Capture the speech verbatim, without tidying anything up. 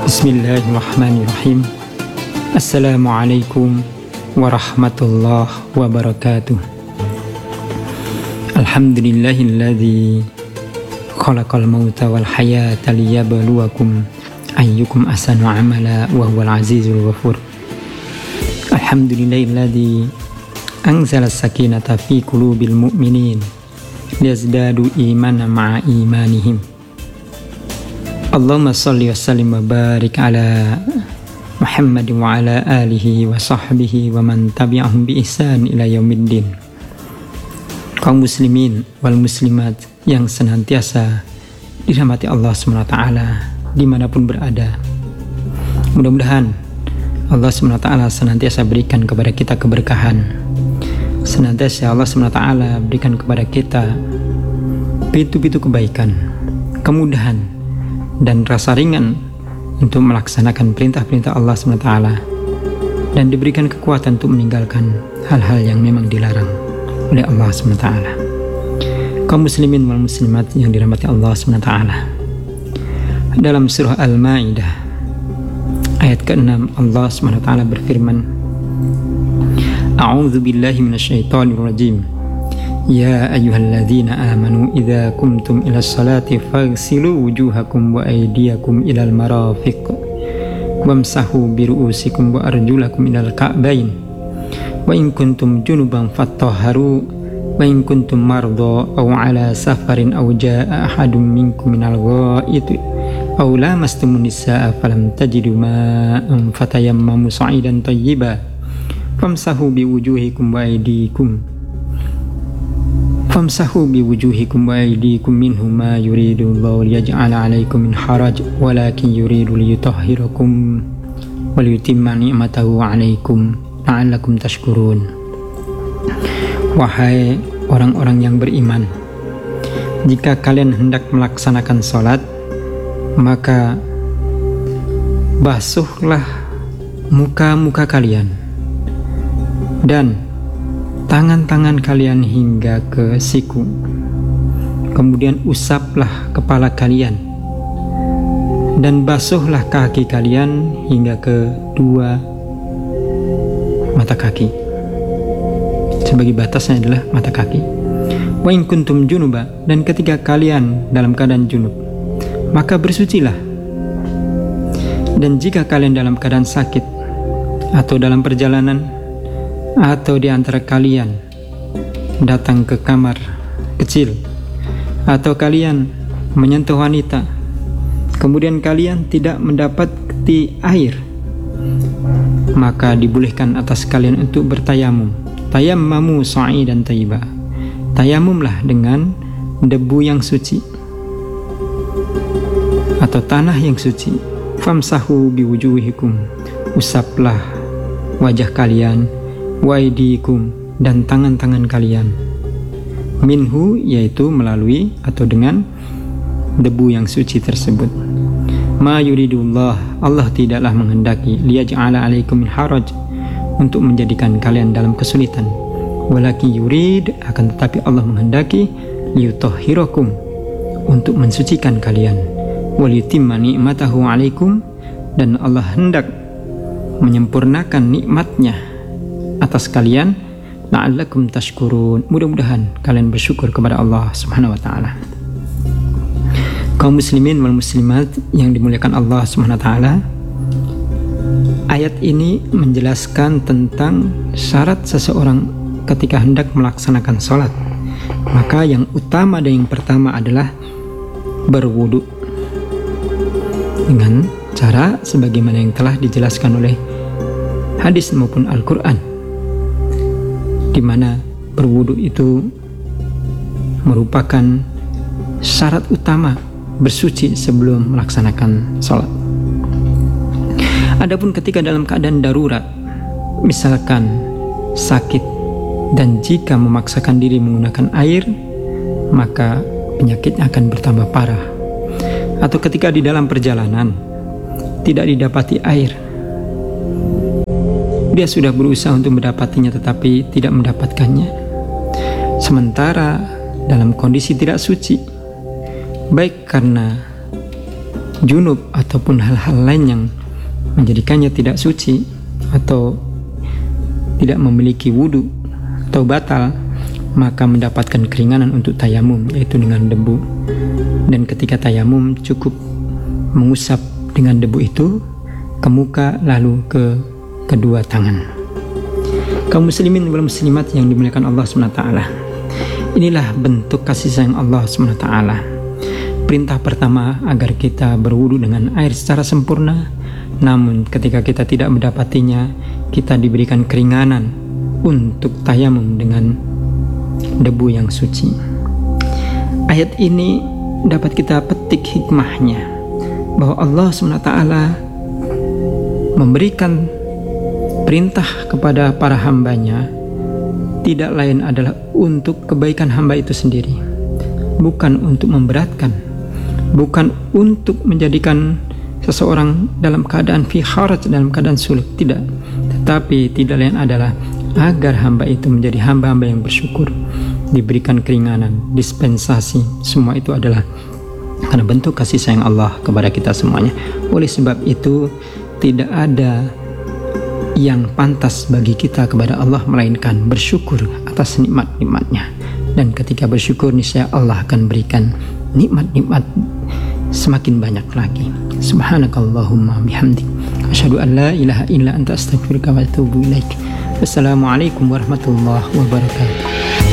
Bismillahirrahmanirrahim. Assalamualaikum warahmatullahi wabarakatuh. Alhamdulillahilladzi khalaqal mauta wal hayata liyabluwakum ayyukum ahsanu amala wa huwal azizul ghafur. Alhamdulillahilladzi anzala sakinata fi qulubil mu'minin liyazdadu imanan ma'a imanihim. Allahumma salli wa sallim wa barik ala Muhammad wa ala alihi wa sahbihi wa man tabi'ahum bi ihsan ila yaumiddin. Kaum muslimin wal muslimat yang senantiasa dirahmati Allah subhanahu wa taala dimanapun berada, mudah-mudahan Allah subhanahu wa taala senantiasa berikan kepada kita keberkahan, senantiasa Allah subhanahu wa taala berikan kepada kita pintu-pintu kebaikan, kemudahan dan rasa ringan untuk melaksanakan perintah-perintah Allah subhanahu wa taala, dan diberikan kekuatan untuk meninggalkan hal-hal yang memang dilarang oleh Allah subhanahu wa taala. Kaum muslimin wal muslimat yang dirahmati Allah subhanahu wa taala, dalam surah Al-Maidah ayat keenam Allah subhanahu wa taala berfirman, A'udzu billahi minasyaitonir rajim. Ya ayyuhalladzina amanu idza qumtum ilas salati faghsilu wujuhakum wa aydiyakum ilal marafiq wamsahu biru'usikum wa arjulakum ilal ka'bain wa in kuntum junuban fattahharu wa in kuntum marda aw ala safarin aw jaa'a ahadun minkum minal gha'iti aw lamastumun nisaa falam tajidu ma'an fatayammamu sa'idan thayyiban famsahu biwujuhikum wa aydikum famsahu biwujuhikum wa aydikum minhu ma yuridu Allahu liyaj'ala 'alaikum min haraj walakin yuridu liyutahhirakum wa liyutimma ni'matahu 'alaikum la'allakum tashkurun. Wahai orang-orang yang beriman, jika kalian hendak melaksanakan salat, maka basuhlah muka-muka kalian dan tangan-tangan kalian hingga ke siku. Kemudian usaplah kepala kalian dan basuhlah kaki kalian hingga ke dua mata kaki. Sebagai batasnya adalah mata kaki. Wa in kuntum junuba, dan ketika kalian dalam keadaan junub, maka bersucilah. Dan jika kalian dalam keadaan sakit atau dalam perjalanan, atau di antara kalian datang ke kamar kecil, atau kalian menyentuh wanita, kemudian kalian tidak mendapati air, maka dibolehkan atas kalian untuk bertayamum. Tayammamu sa'idan thayyiba, tayamumlah dengan debu yang suci atau tanah yang suci. Famsahu biwujuhikum, usaplah wajah kalian, waidikum, dan tangan-tangan kalian, minhu, yaitu melalui atau dengan debu yang suci tersebut. Ma yuridullah, Allah tidaklah menghendaki, liyaj'ala 'alaikum min haraj, untuk menjadikan kalian dalam kesulitan, walakin yurid, akan tetapi Allah menghendaki, liyutahhirakum, untuk mensucikan kalian, waliyutimma ni'matahu 'alaikum, dan Allah hendak menyempurnakan nikmatnya atas kalian, la'allakum tashkurun, mudah-mudahan kalian bersyukur kepada Allah subhanahu wa ta'ala. Kaum muslimin wal muslimat yang dimuliakan Allah subhanahu wa ta'ala, ayat ini menjelaskan tentang syarat seseorang ketika hendak melaksanakan sholat. Maka yang utama dan yang pertama adalah berwudu dengan cara sebagaimana yang telah dijelaskan oleh hadis maupun Al-Quran, di mana berwudu itu merupakan syarat utama bersuci sebelum melaksanakan sholat. Adapun ketika dalam keadaan darurat, misalkan sakit, dan jika memaksakan diri menggunakan air, maka penyakitnya akan bertambah parah. Atau ketika di dalam perjalanan tidak didapati air, dia sudah berusaha untuk mendapatinya tetapi tidak mendapatkannya, sementara dalam kondisi tidak suci, baik karena junub ataupun hal-hal lain yang menjadikannya tidak suci atau tidak memiliki wudu atau batal, maka mendapatkan keringanan untuk tayamum, yaitu dengan debu. Dan ketika tayamum cukup mengusap dengan debu itu ke muka lalu ke kedua tangan. Kaum muslimin wal muslimat yang dimuliakan Allah subhanahu wa taala, inilah bentuk kasih sayang Allah subhanahu wa taala. Perintah pertama agar kita berwudu dengan air secara sempurna, namun ketika kita tidak mendapatinya, kita diberikan keringanan untuk tayamum dengan debu yang suci. Ayat ini dapat kita petik hikmahnya, bahwa Allah subhanahu wa taala memberikan perintah kepada para hambanya tidak lain adalah untuk kebaikan hamba itu sendiri, bukan untuk memberatkan, bukan untuk menjadikan seseorang dalam keadaan fi haraj, dalam keadaan sulit, tidak, tetapi tidak lain adalah agar hamba itu menjadi hamba-hamba yang bersyukur, diberikan keringanan, dispensasi. Semua itu adalah karena bentuk kasih sayang Allah kepada kita semuanya. Oleh sebab itu tidak ada yang pantas bagi kita kepada Allah melainkan bersyukur atas nikmat-nikmatnya. Dan ketika bersyukur, niscaya Allah akan berikan nikmat-nikmat semakin banyak lagi. Subhanakallahumma bihamdik, asyhadu an la ilaha illa anta astaghfiruka wa atubu ilaik. Wassalamualaikum warahmatullahi wabarakatuh.